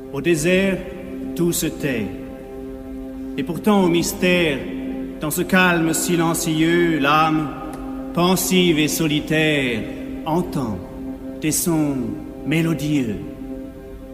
Au désert, tout se tait. Et pourtant au mystère, dans ce calme silencieux, l'âme, pensive et solitaire, entend des sons mélodieux.